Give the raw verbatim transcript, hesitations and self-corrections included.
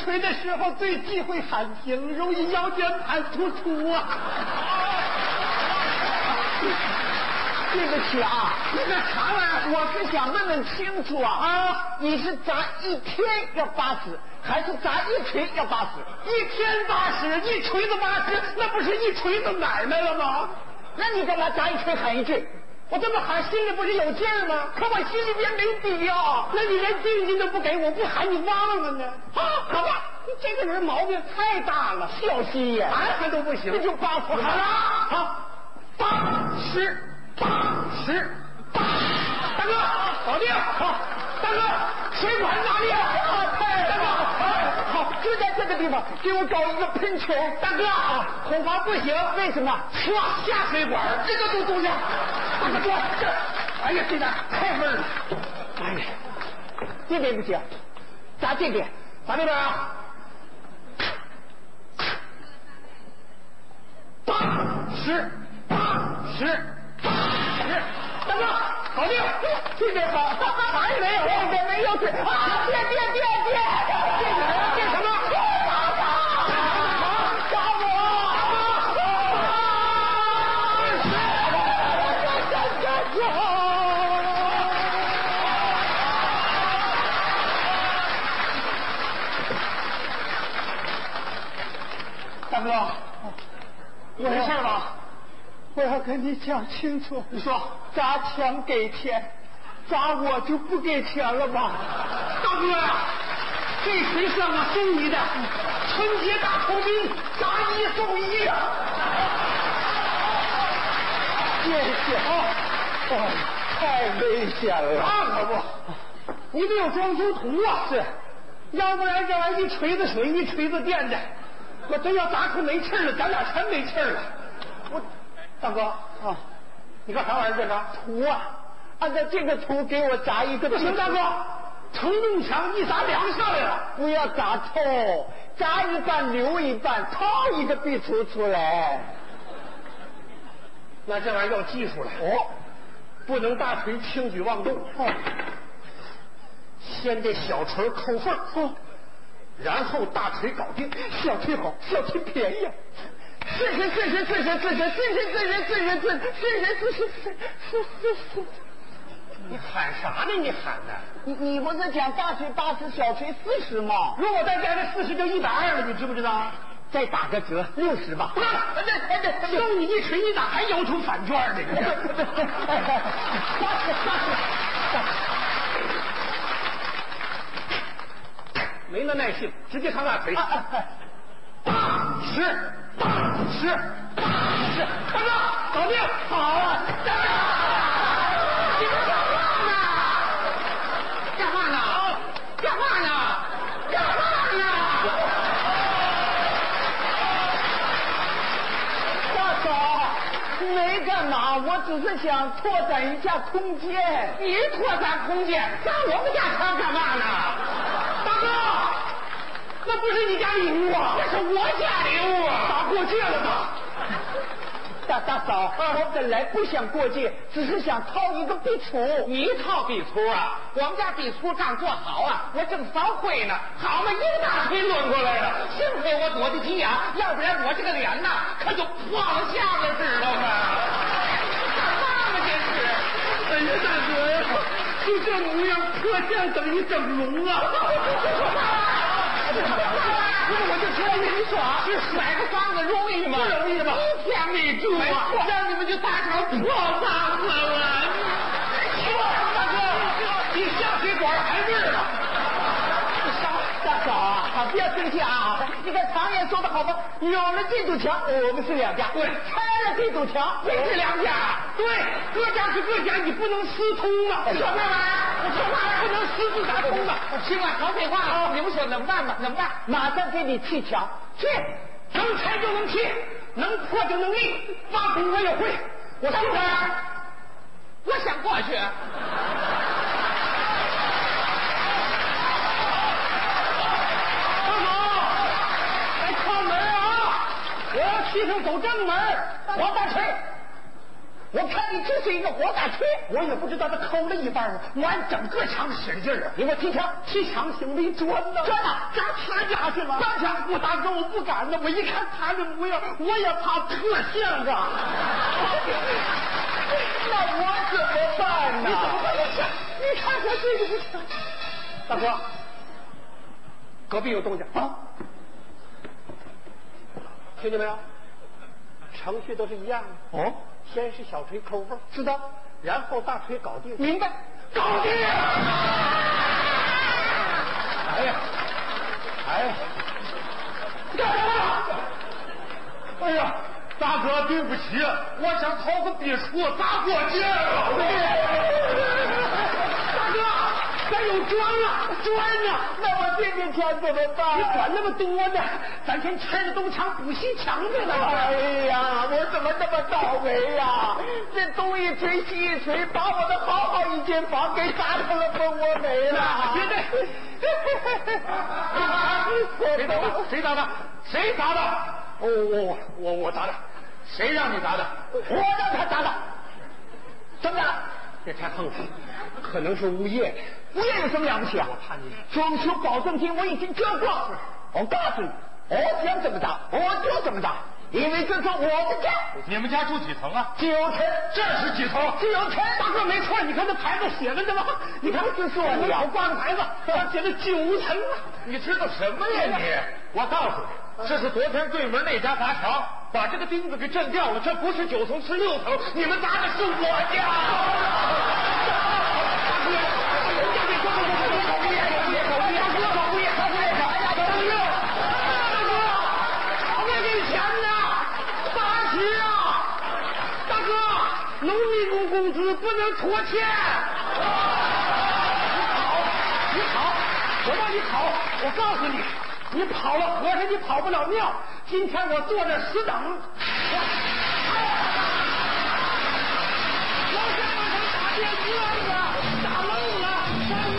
锤的时候最忌讳喊停，容易腰间盘突出啊。 对不起啊，你这查完，我是想问问清楚啊啊！你是砸一天要八十，还是砸一锤要八十？ 一天八十，一锤子八十，那不是一锤子买卖了吗？ 那你干嘛砸一锤喊一句？ 我这么喊心里不是有劲儿吗？ 可我心里边没底啊！ 那你连定金都不给我，不喊你忘了呢？ 啊，好吧， 你这个人毛病太大了， 小心眼， 喊喊都不行， 这就八十好了，好，八十。八十八，大哥，搞定！好，大哥，水管哪里啊？ 太大了！好，就在这个地方，给我搞一个喷泉。 大哥，恐怕不行， 为什么？ 唰下水管，这个都东西。大哥，这，哎呀，这个太闷了。 哎呀，这边不行，砸这边， 砸这边啊！八十，八十。是，大哥，搞定， 这边好， 还没有， 这边没有水啊！电电电电， 电什么？电什么？ 打打打我！ 大哥，没事吧？ 我要跟你讲清楚， 你说砸墙给钱，砸我就不给钱了吧？ 大哥呀，这回是我送你的春节大酬宾，砸一送一呀！ 谢谢啊！哦，太危险了！ 那可不，你得有装修图啊！ 是， 要不然这玩意一锤子水，一锤子电的，我真要砸出没气了，咱俩全没气了。我。大哥啊，你干啥玩意儿？这个图啊，按照这个图给我砸一个。 不行，大哥，承重墙一砸梁上来了。 不要砸透，砸一半留一半，掏一个壁橱出来。 那这玩意儿要技术了哦， 不能大锤轻举妄动。哦，先这小锤抠缝，哦，然后大锤搞定。 小锤好，小锤便宜啊。四十四十四十四十四十四十四十四十四十四十四十四， 你喊啥呢？你喊的？ 你你不是讲大锤八十，小锤四十吗？ 如果再加这四十就一百二了，你知不知道？ 再打个折，六十吧。 不干了，对对对，送你一锤，你咋还要求返券呢？ 八十八十，没那耐性，直接看大锤。八十。八十，八十，大哥，搞定，好啊！大哥，你们干嘛呢？干嘛呢？干嘛呢？干嘛呢？ 大嫂，没干嘛，我只是想拓展一下空间。 你拓展空间，上我们家墙干嘛呢？大哥。那不是你家礼物啊，那是我家礼物啊！咋过界了吧？ 大大嫂，我本来不想过界，只是想套一个壁橱。 你套壁橱啊？我们家壁橱刚做好啊，我正扫灰呢。好嘛，一个大锤抡过来了，幸亏我躲得急呀，要不然我这个脸呐，可就破了相了，知道吗？干嘛嘛这是？哎呀，大哥呀，就这模样，破相等于整容啊！我就说你耍，是买个房子容易吗？不容易吗？一天没住啊，让你们就打成破房子了。大哥，你下水管还味儿呢。 大嫂啊，不要生气啊！你看常言说的好吧，有了这堵墙，我们是两家； 对， 拆了这堵墙， 也是两家。对，各家是各家，你不能私通啊！什么玩意儿？什么玩意儿不能私自打通啊？行了，少废话了。你们说能办吗？能办， 马上给你砌墙， 去，能拆就能砌，能破就能立，挖工我也会。我等会儿，我先过去。我要气成走正门，王大锤， 我看你就是一个活大锤，我也不知道他抠了一半，我按整个枪使劲啊！你给我提枪，提枪行李转呢？转呢？扎他家去了？扎家？我大哥我不敢呢，我一看他的模样，我也怕特像啊！那我怎么办呢？你怎么办？你看看这个枪，大哥，隔壁有动静啊！听见没有？程序都是一样的。哦。先是小锤抠缝，知道，然后大锤搞定，明白？搞定！哎呀，哎呀，干什么？哎呀，大哥，对不起，我想讨个笔数，砸过界了。大哥，咱有砖啊，砖啊！那我这边枪怎么办？你管那么多呢？咱先拆了东墙补西墙去呢。哎呀，我怎么这么倒霉呀？这东一锤西一锤，把我的好好一间房给砸成了蜂窝煤了。别对，谁砸的？谁砸的？谁砸的？我我我我砸的。谁让你砸的？我让他砸的。怎么着？别太横了，可能是物业的。物业有什么了不起啊？我怕你装修保证金我已经交过。我告诉你，我想怎么打我就怎么打，因为这是我的家。 你们家住几层啊？ 九层。 这是几层？ 九层。大哥没错，你看这牌子写的对吧？你看这是我门口挂的牌子，上写的九层啊。 你知道什么呀你？我告诉你，这是昨天对门那家砸墙，把这个钉子给震掉了。这不是九层，是六层。你们砸的是我家。农民工工资不能拖欠。你跑，你跑，我让你跑。我告诉你，你跑了和尚，你跑不了庙。今天我坐这死等。